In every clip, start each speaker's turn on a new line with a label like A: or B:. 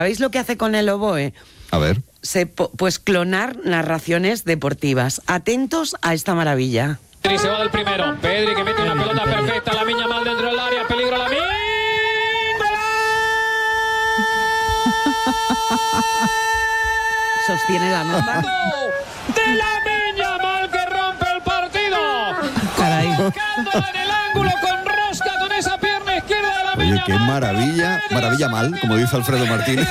A: ¿Sabéis lo que hace con el oboe?
B: A ver.
A: Pues clonar narraciones deportivas. Atentos a esta maravilla.
C: Pedri se va del primero. Pedri que mete una pelota perfecta. La Miña mal dentro del área. Peligro la Miña.
A: Sostiene la nota.
C: De la Miña mal que rompe el partido.
A: Caray.
C: Colocándola en el ángulo con rosca con esa pierna izquierda de la Miña.
B: Oye, qué maravilla mal, como dice Alfredo Martínez.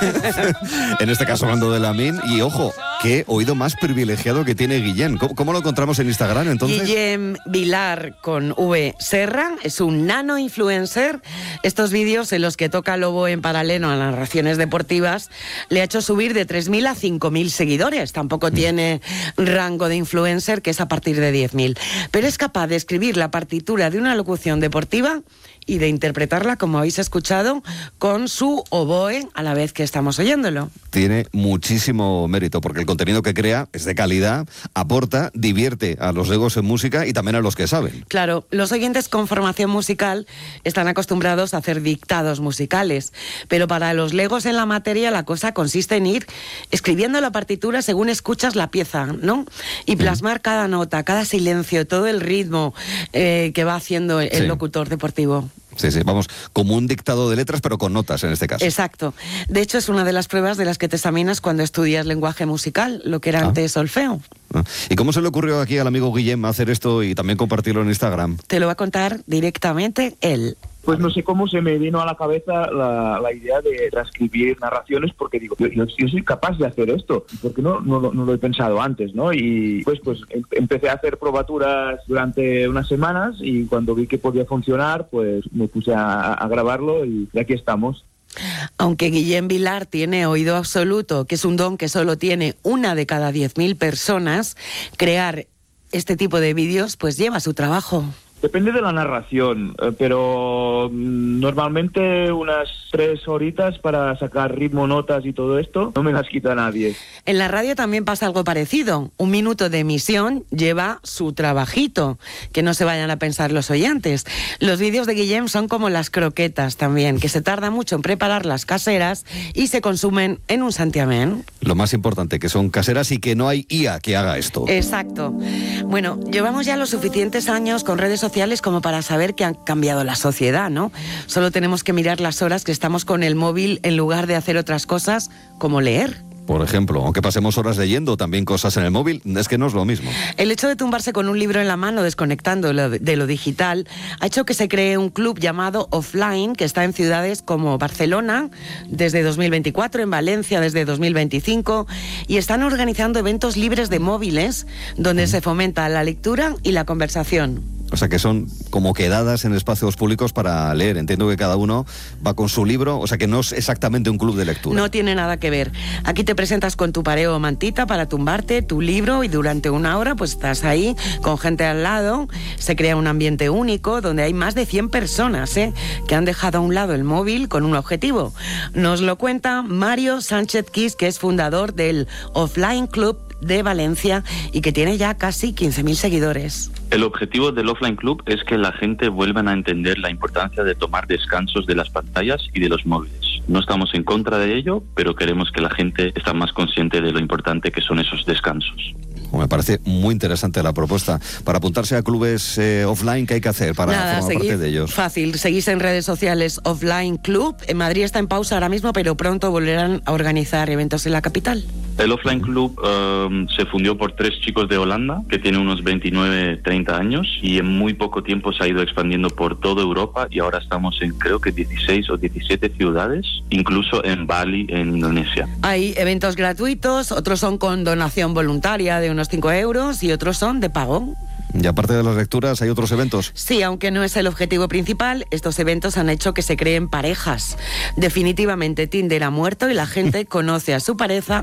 B: En este caso hablando de Lamine. Y ojo, qué oído más privilegiado que tiene Guillem. ¿Cómo lo encontramos en Instagram entonces?
A: Guillem Vilar con V Serra es un nano influencer. Estos vídeos en los que toca el oboe en paralelo a narraciones deportivas le ha hecho subir de 3.000 a 5.000 seguidores. Tampoco tiene rango de influencer, que es a partir de 10.000. Pero es capaz de escribir la partitura de una locución deportiva y de interpretarla, como habéis escuchado, con su oboe a la vez que estamos oyéndolo.
B: Tiene muchísimo mérito, porque el contenido que crea es de calidad, aporta, divierte a los legos en música y también a los que saben.
A: Claro, los oyentes con formación musical están acostumbrados a hacer dictados musicales, pero para los legos en la materia la cosa consiste en ir escribiendo la partitura según escuchas la pieza, ¿no? Y plasmar cada nota, cada silencio, todo el ritmo que va haciendo el locutor deportivo.
B: Sí, vamos, como un dictado de letras, pero con notas en este caso.
A: Exacto. De hecho, es una de las pruebas de las que te examinas cuando estudias lenguaje musical, lo que era antes solfeo.
B: ¿Y cómo se le ocurrió aquí al amigo Guillem hacer esto y también compartirlo en Instagram?
A: Te lo va a contar directamente él.
D: Pues no sé cómo se me vino a la cabeza la idea de transcribir narraciones, porque digo, yo soy capaz de hacer esto, porque no lo he pensado antes, ¿no? Y pues empecé a hacer probaturas durante unas semanas y cuando vi que podía funcionar, pues me puse a grabarlo y aquí estamos.
A: Aunque Guillem Vilar tiene oído absoluto, que es un don que solo tiene una de cada 10.000 personas, crear este tipo de vídeos pues lleva su trabajo.
D: Depende de la narración, pero normalmente unas 3 horitas para sacar ritmo, notas y todo esto, no me las quita nadie.
A: En la radio también pasa algo parecido. 1 minuto de emisión lleva su trabajito, que no se vayan a pensar los oyentes. Los vídeos de Guillem son como las croquetas también, que se tarda mucho en preparar las caseras y se consumen en un santiamén.
B: Lo más importante, que son caseras y que no hay IA que haga esto.
A: Exacto. Bueno, llevamos ya los suficientes años con redes sociales como para saber que han cambiado la sociedad, ¿no? Solo tenemos que mirar las horas que estamos con el móvil en lugar de hacer otras cosas como leer.
B: Por ejemplo, aunque pasemos horas leyendo también cosas en el móvil, es que no es lo mismo.
A: El hecho de tumbarse con un libro en la mano, desconectando de lo digital, ha hecho que se cree un club llamado Offline, que está en ciudades como Barcelona desde 2024, en Valencia desde 2025, y están organizando eventos libres de móviles, donde se fomenta la lectura y la conversación.
B: O sea, que son como quedadas en espacios públicos para leer. Entiendo que cada uno va con su libro, o sea, que no es exactamente un club de lectura.
A: No tiene nada que ver. Aquí te presentas con tu pareo o mantita para tumbarte, tu libro, y durante 1 hora pues estás ahí con gente al lado. Se crea un ambiente único donde hay más de 100 personas que han dejado a un lado el móvil con un objetivo. Nos lo cuenta Mario Sánchez Quis, que es fundador del Offline Club de Valencia y que tiene ya casi 15.000 seguidores.
E: El objetivo del Offline Club es que la gente vuelva a entender la importancia de tomar descansos de las pantallas y de los móviles. No estamos en contra de ello, pero queremos que la gente esté más consciente de lo importante que son esos descansos.
B: Me parece muy interesante la propuesta. Para apuntarse a clubes offline, ¿qué hay que hacer para formar parte de ellos?
A: Fácil, seguís en redes sociales Offline Club. En Madrid está en pausa ahora mismo, pero pronto volverán a organizar eventos en la capital.
E: El Offline Club se fundió por 3 chicos de Holanda, que tienen unos 29-30 años, y en muy poco tiempo se ha ido expandiendo por toda Europa, y ahora estamos en creo que 16 o 17 ciudades, incluso en Bali, en Indonesia.
A: Hay eventos gratuitos, otros son con donación voluntaria de unos 5 euros y otros son de pago.
B: Y aparte de las lecturas, ¿hay otros eventos?
A: Sí, aunque no es el objetivo principal, estos eventos han hecho que se creen parejas. Definitivamente Tinder ha muerto y la gente conoce a su pareja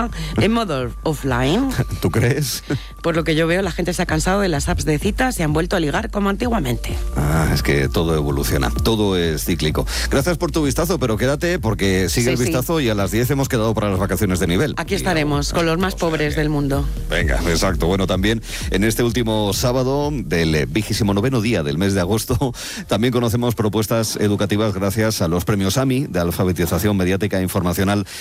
A: en modo offline.
B: ¿Tú crees?
A: Por lo que yo veo, la gente se ha cansado de las apps de citas y han vuelto a ligar como antiguamente.
B: Es que todo evoluciona, todo es cíclico. Gracias por tu vistazo, pero quédate porque sigue el vistazo y a las 10 hemos quedado para las vacaciones de nivel.
A: Aquí estaremos, con los más pobres del mundo.
B: Venga, exacto. Bueno, también en este último último sábado del 29º día del mes de agosto. También conocemos propuestas educativas gracias a los premios AMI de alfabetización mediática e informacional